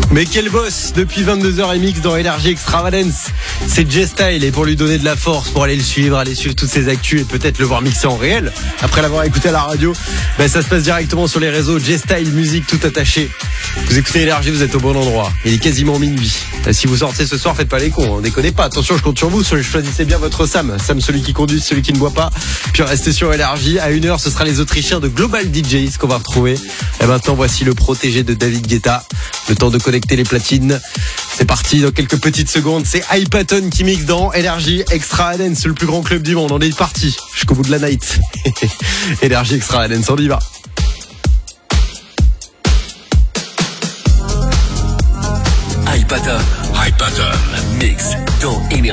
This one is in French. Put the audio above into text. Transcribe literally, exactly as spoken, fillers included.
Mais quel boss depuis vingt-deux heures et mix dans Énergie Extravagance. C'est J-Style et pour lui donner de la force, pour aller le suivre, aller suivre toutes ses actus et peut-être le voir mixer en réel après l'avoir écouté à la radio, ben ça se passe directement sur les réseaux J-Style Musique tout attaché. Vous écoutez Énergie, vous êtes au bon endroit. Il est quasiment minuit. Si vous sortez ce soir, faites pas les cons, hein. Déconnez pas. Attention, je compte sur vous. Choisissez bien votre Sam. Sam, celui qui conduit, celui qui ne boit pas. Puis restez sur Énergie. À une heure, ce sera les Autrichiens de Global D Js qu'on va retrouver. Et maintenant, voici le protégé de David Guetta. Le temps de connecter les platines. C'est parti dans quelques petites secondes. C'est Hypaton qui mixe dans Énergie Extravagance, le plus grand club du monde. On est parti jusqu'au bout de la night. Énergie Extravagance, on y va. Hypaton, Hypaton, mix dans Énergie.